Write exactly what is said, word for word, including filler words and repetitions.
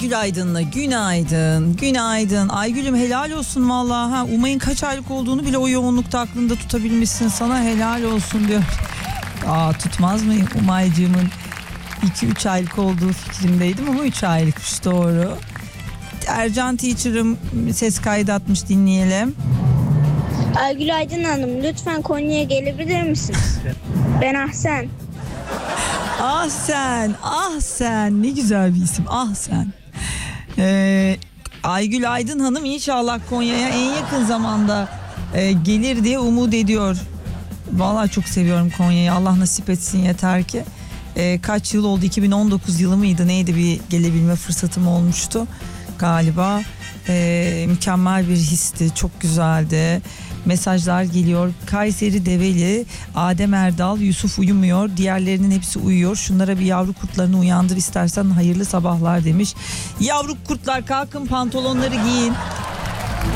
Aygül Aydın'la günaydın, günaydın. Aygül'üm helal olsun vallahi. Ha, Umay'ın kaç aylık olduğunu bile o yoğunlukta aklında tutabilmişsin. Sana helal olsun diyor. Aa, tutmaz mıyım Umay'cığımın iki üç aylık olduğu fikrimdeydim ama üç aylıkmış, doğru. Ercan Teacher'ım ses kaydı atmış, dinleyelim. Aygül Aydın Hanım, lütfen Konya'ya gelebilir misiniz? Ben Ahsen. Ah sen, ah sen, ne güzel bir isim, ah sen. Ee, Aygül Aydın Hanım inşallah Konya'ya en yakın zamanda e, gelir diye umut ediyor. Vallahi çok seviyorum Konya'yı, Allah nasip etsin yeter ki. Ee, kaç yıl oldu, iki bin on dokuz yılı mıydı neydi, bir gelebilme fırsatım olmuştu galiba. Ee, mükemmel bir histi, çok güzeldi. Mesajlar geliyor. Kayseri Develi, Adem Erdal, Yusuf uyumuyor, diğerlerinin hepsi uyuyor. Şunlara bir yavru kurtlarını uyandır istersen, hayırlı sabahlar demiş. Yavru kurtlar kalkın, pantolonları giyin.